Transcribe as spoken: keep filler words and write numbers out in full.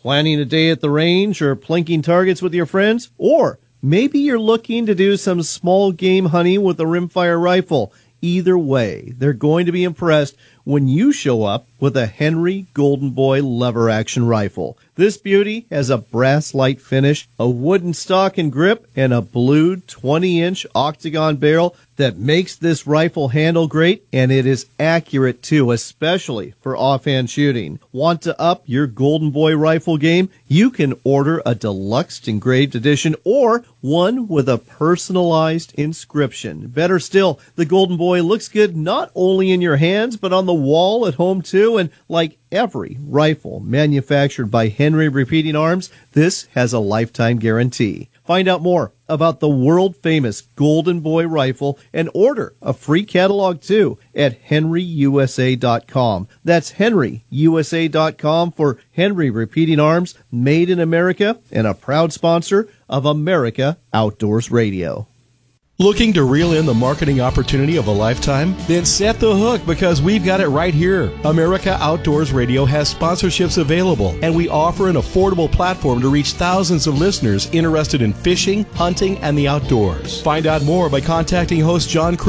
Planning a day at the range or plinking targets with your friends? Or maybe you're looking to do some small game hunting with a rimfire rifle. Either way, they're going to be impressed when you show up with a Henry Golden Boy lever action rifle. This beauty has a brass light finish, a wooden stock and grip, and a blued twenty inch octagon barrel that makes this rifle handle great, and it is accurate too, especially for offhand shooting. Want to up your Golden Boy rifle game? You can order a deluxe engraved edition or one with a personalized inscription. Better still, the Golden Boy looks good not only in your hands, but on the wall at home too, and like every rifle manufactured by Henry Repeating Arms, this has a lifetime guarantee. Find out more about the world-famous Golden Boy rifle and order a free catalog too at henry u s a dot com. That's henry u s a dot com for Henry Repeating Arms, made in America and a proud sponsor of America Outdoors Radio. Looking to reel in the marketing opportunity of a lifetime? Then set the hook, because we've got it right here. America Outdoors Radio has sponsorships available, and we offer an affordable platform to reach thousands of listeners interested in fishing, hunting, and the outdoors. Find out more by contacting host John Cruz